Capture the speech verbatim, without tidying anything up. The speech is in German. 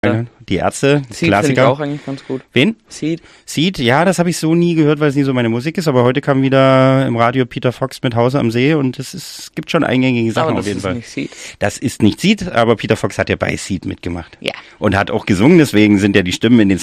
Die Ärzte, Seed Klassiker. finde ich auch eigentlich ganz gut. Wen? Seed. Seed, ja, das habe ich so nie gehört, weil es nie so meine Musik ist, aber heute kam wieder im Radio Peter Fox mit Hause am See und es ist, gibt schon eingängige Sachen Aber auf jeden Fall. Das ist nicht Seed. Das ist nicht Seed, aber Peter Fox hat ja bei Seed mitgemacht. Ja. Und hat auch gesungen, deswegen sind ja die Stimmen in den